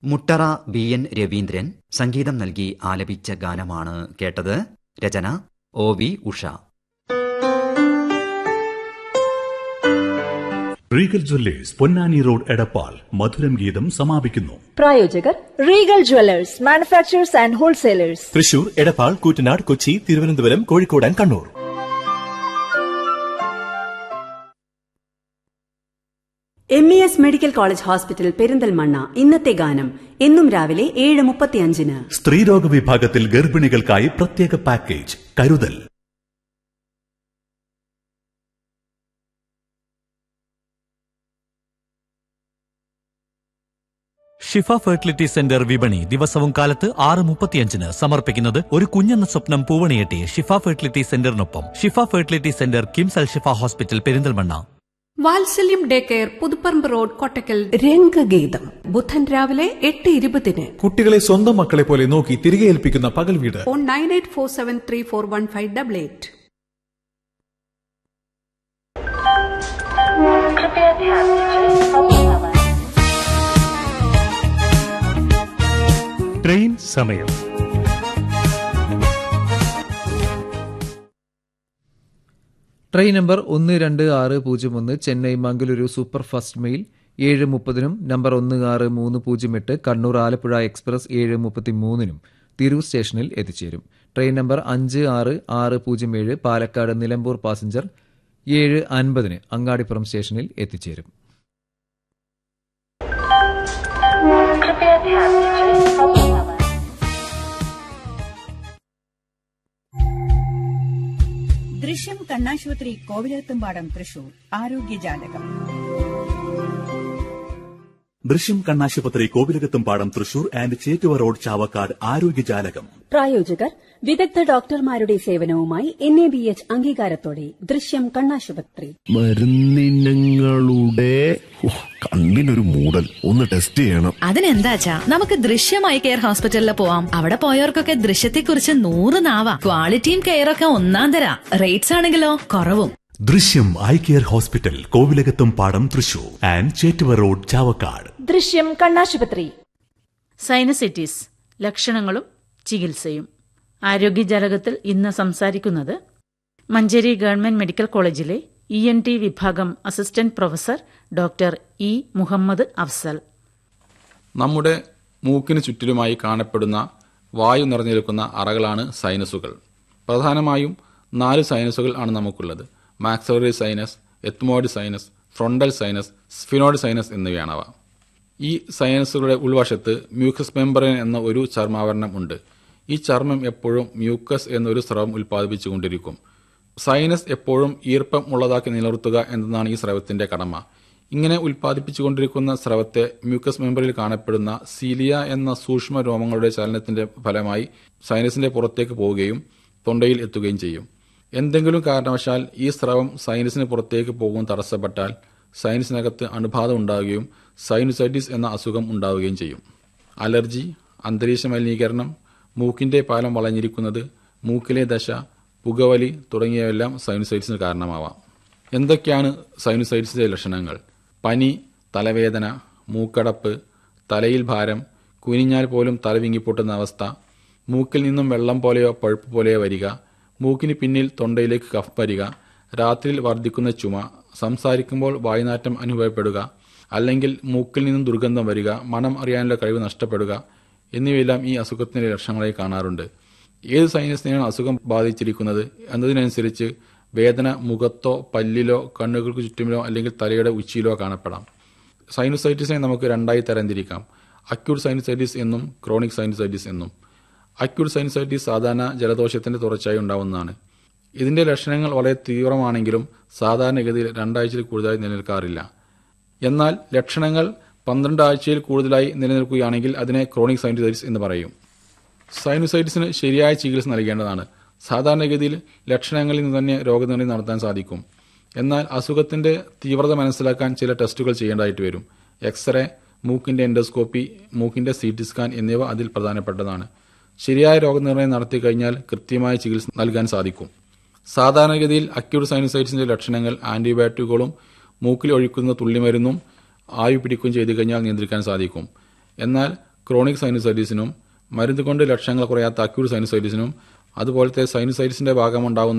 Muttara BN Raveendran സംഗീതം നൽകി ആലപിച്ച ഗാനമാണ് കേട്ടത്. രചന OV Usha. Regal Jewellers Ponnani road Edappal മധുരം ഗീതം സമാപിക്കുന്നു. പ്രായോജകർ Regal Jewellers manufacturers and wholesalers, Thrissur, Edappal, Koottanad, Kochi, Thiruvananthapuram, Kozhikode and Kannur. MES medical college hospital Perinthalmanna. ഇന്നത്തെ ഗാനം എന്നും രാവിലെ 7:35. സ്ത്രീരോഗ വിഭാഗത്തിൽ ഗർഭിണികൾക്കായി പ്രത്യേക പാക്കേജ് കരുതൽ. ഷിഫ ഫെർട്ടിലിറ്റി സെന്റർ വിപണി ദിവസവും കാലത്ത് 6:35 സമർപ്പിക്കുന്നത് ഒരു കുഞ്ഞെന്ന സ്വപ്നം പൂവണിയെട്ടി ഷിഫ ഫെർട്ടിലിറ്റി സെന്ററിനൊപ്പം. ഷിഫ ഫെർട്ടിലിറ്റി സെന്റർ കിംസ് അൽ ഷിഫ ഹോസ്പിറ്റൽ പെരിന്തൽമണ്ണ. വാത്സല്യം day care Puthuparamba road Kottakkal. രംഗഗീതം ബുധൻ രാവിലെ 8:20. കുട്ടികളെ സ്വന്തം മക്കളെ പോലെ നോക്കി തിരികെ ഏൽപ്പിക്കുന്ന പകൽ വീട്. ഫോൺ 9847341588. ട്രെയിൻ സമയം. Train number 12601 Chennai Mangaluru super fast mail 7:30 number 16308 Kannur Alappuzha express 7:33 Tirur സ്റ്റേഷനിൽ എത്തിച്ചേരും. Train number 56607 Palakkad Nilambur passenger 7:50 Angadipuram സ്റ്റേഷനിൽ എത്തിച്ചേരും. ദൃശ്യം കണ്ണാശുപത്രി കോവിലത്തുംപാടം തൃശൂർ ആരോഗ്യജാലകം. ദൃശ്യം കണ്ണാശുപത്രി കോവിലകത്തുംപാടം തൃശൂർ ആൻഡ് ചേറ്റുവ റോഡ് ചാവക്കാട് ആരോഗ്യജാലകം. പ്രായോജകർ വിദഗ്ധ ഡോക്ടർമാരുടെ സേവനവുമായി NABH അംഗീകാരത്തോടെ ദൃശ്യം കണ്ണാശുപത്രി. മരുന്നിനങ്ങളുടെ കണ്ണിനൊരു മൂടൽ, ഒന്ന് ടെസ്റ്റ് ചെയ്യണം. അതിനെന്താച്ചാ നമുക്ക് ദൃശ്യം ഐ കെയർ ഹോസ്പിറ്റലിൽ പോവാം. അവിടെ പോയവർക്കൊക്കെ ദൃശ്യത്തെക്കുറിച്ച് 100 നാവാ. ക്വാളിറ്റിയും കെയറൊക്കെ ഒന്നാം തരാ. റേറ്റ്സ് ആണെങ്കിലോ കുറവും. ദൃശ്യം eye care hospital Kovilakathumpadam Thrissur and Chettuva road Chavakkad. ദൃശ്യം കണ്ണാശുപത്രി. സൈനസൈറ്റിസ് ലക്ഷണങ്ങളും ചികിത്സയും. ആരോഗ്യജാലകത്തിൽ ഇന്ന് സംസാരിക്കുന്നത് മഞ്ചേരി ഗവൺമെന്റ് മെഡിക്കൽ കോളേജിലെ ENT വിഭാഗം assistant professor doctor E Muhammad Afsal. നമ്മുടെ മൂക്കിന് ചുറ്റിലുമായി കാണപ്പെടുന്ന വായു നിറഞ്ഞു നിൽക്കുന്ന അറകളാണ് സൈനസുകൾ. പ്രധാനമായും 4 സൈനസുകൾ ആണ് നമുക്കുള്ളത്. Maxillary sinus, ethmoid sinus, frontal sinus, sphenoid sinus എന്നിവയാണവ. ഈ സൈനസുകളുടെ ഉൾവശത്ത് മ്യൂക്കസ് മെംബ്രെയിൻ എന്ന ഒരു ചർമാവരണം ഉണ്ട്. ഈ ചർമ്മം എപ്പോഴും മ്യൂക്കസ് എന്നൊരു സ്രവം ഉൽപ്പാദിപ്പിച്ചുകൊണ്ടിരിക്കും. സൈനസ് എപ്പോഴും ഈർപ്പം ഉള്ളതാക്കി നിലനിർത്തുക എന്നതാണ് ഈ സ്രവത്തിന്റെ കടമ. ഇങ്ങനെ ഉൽപ്പാദിപ്പിച്ചുകൊണ്ടിരിക്കുന്ന സ്രവത്തെ മ്യൂക്കസ് മെംബ്രെയിനിൽ കാണപ്പെടുന്ന സീലിയ എന്ന സൂക്ഷ്മ രോമങ്ങളുടെ ചലനത്തിന്റെ ഫലമായി സൈനസിന്റെ പുറത്തേക്ക് പോവുകയും തൊണ്ടയിൽ എത്തുകയും ചെയ്യും. എന്തെങ്കിലും കാരണവശാൽ ഈ സ്രവം സൈനസിന് പുറത്തേക്ക് പോകുവാൻ തടസ്സപ്പെട്ടാൽ സൈനസിനകത്ത് അണുബാധ ഉണ്ടാവുകയും സൈനുസൈറ്റിസ് എന്ന അസുഖം ഉണ്ടാവുകയും ചെയ്യും. അലർജി, അന്തരീക്ഷ മലിനീകരണം, മൂക്കിന്റെ പാലം വളഞ്ഞിരിക്കുന്നത്, മൂക്കിലെ ദശ, പുകവലി തുടങ്ങിയവയെല്ലാം സൈനുസൈറ്റിസിന് കാരണമാവാം. എന്തൊക്കെയാണ് സൈനുസൈറ്റിസിന്റെ ലക്ഷണങ്ങൾ? പനി, തലവേദന, മൂക്കടപ്പ്, തലയിൽ ഭാരം, കുനിഞ്ഞാൽ പോലും തല വിങ്ങിപ്പൊട്ടുന്ന അവസ്ഥ, മൂക്കിൽ നിന്നും വെള്ളം പോലെയോ പഴുപ്പ് പോലെയോ വരിക, മൂക്കിന് പിന്നിൽ തൊണ്ടയിലേക്ക് കഫ് വരിക, രാത്രിയിൽ വർദ്ധിക്കുന്ന ചുമ, സംസാരിക്കുമ്പോൾ വായുനാറ്റം അനുഭവപ്പെടുക, അല്ലെങ്കിൽ മൂക്കിൽ നിന്നും ദുർഗന്ധം വരിക, മണം അറിയാനുള്ള കഴിവ് നഷ്ടപ്പെടുക എന്നിവയെല്ലാം ഈ അസുഖത്തിന്റെ ലക്ഷണങ്ങളായി കാണാറുണ്ട്. ഏത് സൈനസിനെയാണ് അസുഖം ബാധിച്ചിരിക്കുന്നത് എന്നതിനനുസരിച്ച് വേദന മുഖത്തോ പല്ലിലോ കണ്ണുകൾക്ക് ചുറ്റുമിലോ അല്ലെങ്കിൽ തലയുടെ ഉച്ചിയിലോ കാണപ്പെടാം. സൈനുസൈറ്റിസിനെ നമുക്ക് 2ആയി തരംതിരിക്കാം. അക്യൂട്ട് സൈനുസൈറ്റിസ് എന്നും ക്രോണിക് സൈനുസൈറ്റിസ് എന്നും. അക്യൂട്ട് സൈനുസൈറ്റിസ് സാധാരണ ജലദോഷത്തിന്റെ തുടർച്ചയായി ഉണ്ടാവുന്നതാണ്. ഇതിന്റെ ലക്ഷണങ്ങൾ വളരെ തീവ്രമാണെങ്കിലും സാധാരണഗതിയിൽ 2 ആഴ്ചയിൽ കൂടുതലായി നിലനിൽക്കാറില്ല. എന്നാൽ ലക്ഷണങ്ങൾ 12 ആഴ്ചയിൽ കൂടുതലായി നിലനിൽക്കുകയാണെങ്കിൽ അതിനെ ക്രോണിക് സൈനുസൈറ്റിസ് എന്ന് പറയും. സൈനുസൈറ്റിസിന് ശരിയായ ചികിത്സ നൽകേണ്ടതാണ്. സാധാരണഗതിയിൽ ലക്ഷണങ്ങളിൽ നിന്ന് തന്നെ രോഗനിർണയം നടത്താൻ സാധിക്കും. എന്നാൽ അസുഖത്തിന്റെ തീവ്രത മനസ്സിലാക്കാൻ ചില ടെസ്റ്റുകൾ ചെയ്യേണ്ടതായിട്ട് വരും. എക്സ്റേ, മൂക്കിന്റെ എൻഡോസ്കോപ്പി, മൂക്കിന്റെ CT സ്കാൻ എന്നിവ അതിൽ പ്രധാനപ്പെട്ടതാണ്. ശരിയായ രോഗനിർണയം നടത്തി കഴിഞ്ഞാൽ കൃത്യമായ ചികിത്സ നൽകാൻ സാധിക്കും. സാധാരണഗതിയിൽ അക്യൂട്ട് സൈനുസൈറ്റിസിന്റെ ലക്ഷണങ്ങൾ ആന്റിബയോട്ടിക്കുകളും മൂക്കിൽ ഒഴിക്കുന്ന തുള്ളിമരുന്നും ആവി പിടിക്കുകയും ചെയ്തു കഴിഞ്ഞാൽ നിയന്ത്രിക്കാൻ സാധിക്കും. എന്നാൽ ക്രോണിക് സൈനസൈറ്റിസിനും മരുന്ന് കൊണ്ട് ലക്ഷണങ്ങൾ കുറയാത്ത അക്യൂട്ട് സൈനസൈറ്റിസിനും അതുപോലത്തെ സൈനസൈറ്റിസിന്റെ ഭാഗമുണ്ടാകുന്ന